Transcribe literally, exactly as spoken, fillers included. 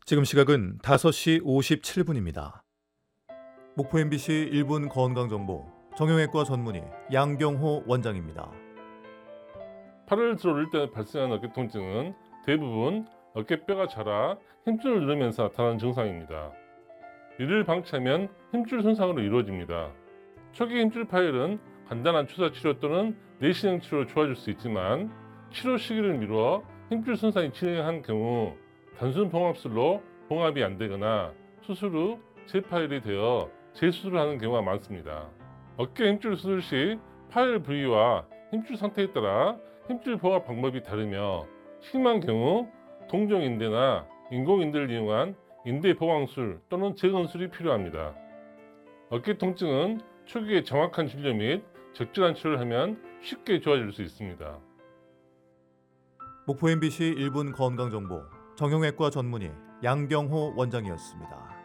지금 시각은 다섯 시 오십칠 분입니다. 목포 엠비씨 일 분 건강정보 정형외과 전문의 양경호 원장입니다. 팔을 들어 올릴 때 발생하는 어깨 통증은 대부분 어깨뼈가 자라 힘줄을 누르면서 나타나는 증상입니다. 이를 방치하면 힘줄 손상으로 이루어집니다. 초기 힘줄 파열은 간단한 주사 치료 또는 내시경 치료로 좋아질 수 있지만 치료 시기를 미루어 힘줄 손상이 진행한 경우 단순 봉합술로 봉합이 안 되거나 수술 후 재파열이 되어 재수술을 하는 경우가 많습니다. 어깨 힘줄 수술 시 파열 부위와 힘줄 상태에 따라 힘줄 봉합 방법이 다르며 심한 경우 동종인대나 인공인대를 이용한 인대 보강술 또는 재건술이 필요합니다. 어깨 통증은 초기에 정확한 진료 및 적절한 치료를 하면 쉽게 좋아질 수 있습니다. 목포 엠비씨 일 분 건강정보 정형외과 전문의 양경호 원장이었습니다.